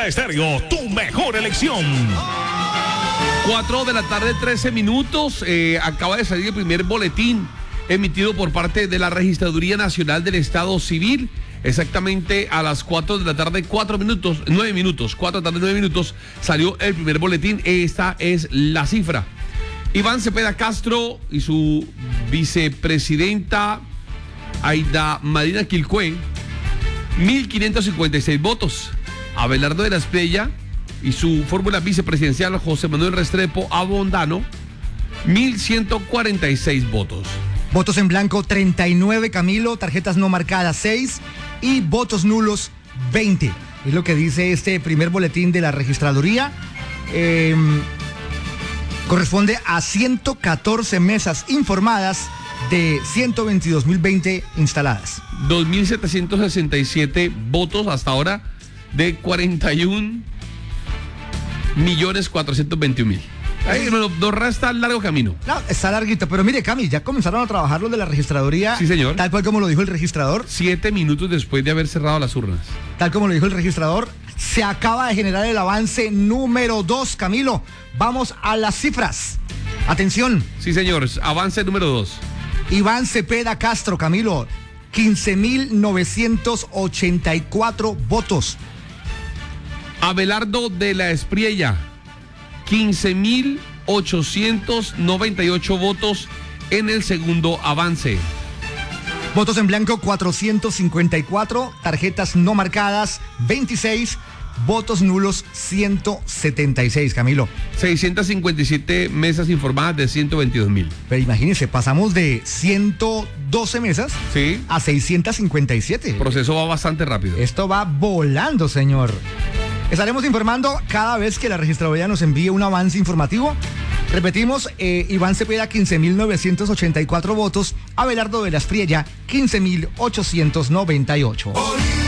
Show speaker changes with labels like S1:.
S1: Estéreo, tu mejor elección.
S2: 4 de la tarde, 13 minutos. Acaba de salir el primer boletín emitido por parte de la Registraduría Nacional del Estado Civil. Exactamente a las 4 de la tarde, 9 minutos, 4 de la tarde, 9 minutos, salió el primer boletín. Esta es la cifra. Iván Cepeda Castro y su vicepresidenta Aida Marina Quilcue, 1.556 votos. Abelardo de la Espriella y su fórmula vicepresidencial José Manuel Restrepo Abondano, 1.146 votos.
S3: Votos en blanco 39, Camilo, tarjetas no marcadas 6 y votos nulos 20. Es lo que dice este primer boletín de la registraduría. Corresponde a 114 mesas informadas de 122.020 instaladas.
S2: 2.767 votos hasta ahora de 41.421.000. Ahí nos resta largo camino.
S3: No, está larguito, pero mire, Cami, ya comenzaron a trabajar los de la registraduría.
S2: Sí, señor.
S3: Tal cual como lo dijo el registrador.
S2: 7 minutos después de haber cerrado las urnas.
S3: Tal como lo dijo el registrador, se acaba de generar el avance número 2, Camilo. Vamos a las cifras. Atención.
S2: Sí, señor, avance número 2.
S3: Iván Cepeda Castro, Camilo, 15.984 votos.
S2: Abelardo de la Espriella, 15.898 votos en el segundo avance.
S3: Votos en blanco 454, tarjetas no marcadas 26, votos nulos 176, Camilo.
S2: 657 mesas informadas de 122.000.
S3: Pero imagínense, pasamos de 112 mesas,
S2: sí,
S3: a 657.
S2: El proceso va bastante rápido.
S3: Esto va volando, señor. Estaremos informando cada vez que la registraduría nos envíe un avance informativo. Repetimos, Iván Cepeda, 15.984 votos. Abelardo de la Espriella, 15.898.